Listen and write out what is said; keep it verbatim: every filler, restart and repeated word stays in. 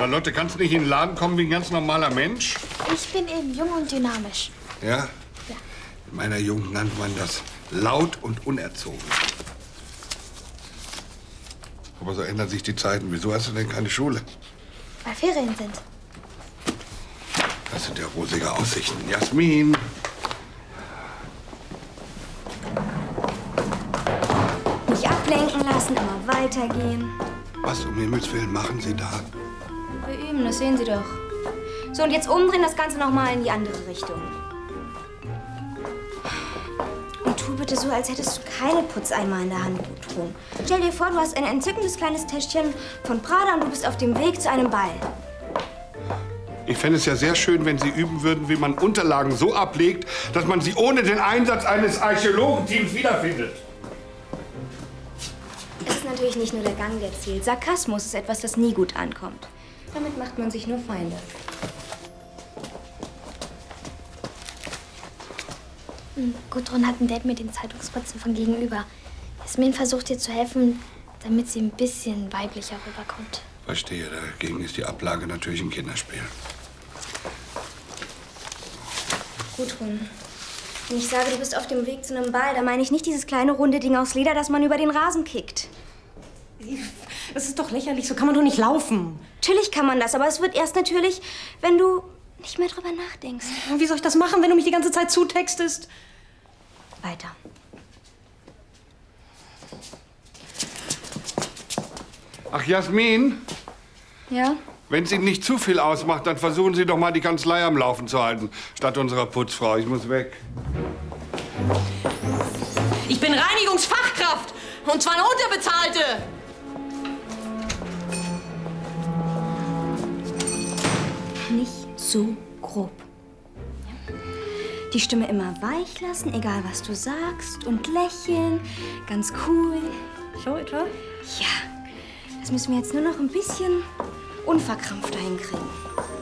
Charlotte, kannst du nicht in den Laden kommen wie ein ganz normaler Mensch? Ich bin eben jung und dynamisch. Ja? Ja. In meiner Jugend nannte man das laut und unerzogen. Aber so ändern sich die Zeiten. Wieso hast du denn keine Schule? Weil Ferien sind. Das sind ja rosige Aussichten. Jasmin! Nicht ablenken lassen, immer weitergehen. Was um Himmels Willen machen Sie da? Wir üben, das sehen Sie doch. So, und jetzt umdrehen das Ganze noch mal in die andere Richtung. Und tu bitte so, als hättest du keine Putzeimer in der Hand, Gudrun. Stell dir vor, du hast ein entzückendes kleines Täschchen von Prada und du bist auf dem Weg zu einem Ball. Ich fände es ja sehr schön, wenn Sie üben würden, wie man Unterlagen so ablegt, dass man sie ohne den Einsatz eines Archäologenteams wiederfindet. Es ist natürlich nicht nur der Gang, der zählt. Sarkasmus ist etwas, das nie gut ankommt. Damit macht man sich nur Feinde. Gudrun hat ein Date mit den Zeitungsputzen von gegenüber. Jasmin versucht ihr zu helfen, damit sie ein bisschen weiblicher rüberkommt. Verstehe, dagegen ist die Ablage natürlich ein Kinderspiel. Gudrun, wenn ich sage, du bist auf dem Weg zu einem Ball, da meine ich nicht dieses kleine runde Ding aus Leder, das man über den Rasen kickt. Das ist doch lächerlich, so kann man doch nicht laufen. Natürlich kann man das, aber es wird erst natürlich, wenn du nicht mehr drüber nachdenkst. Wie soll ich das machen, wenn du mich die ganze Zeit zutextest? Weiter. Ach, Jasmin? Ja? Wenn es Ihnen nicht zu viel ausmacht, dann versuchen Sie doch mal, die Kanzlei am Laufen zu halten, statt unserer Putzfrau. Ich muss weg. Ich bin Reinigungsfachkraft, und zwar eine Unterbezahlte. Nicht so grob. Die Stimme immer weich lassen, egal was du sagst, und lächeln, ganz cool. So etwa? Ja, das müssen wir jetzt nur noch ein bisschen unverkrampfter hinkriegen.